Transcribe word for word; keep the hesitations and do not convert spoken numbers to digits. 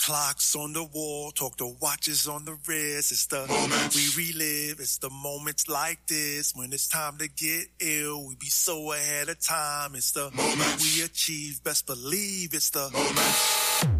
Clocks on the wall, talk to watches on the wrist. It's the moments we relive. It's the moments like this when it's time to get ill. We be so ahead of time. It's the moments we achieve. Best believe it's the moments.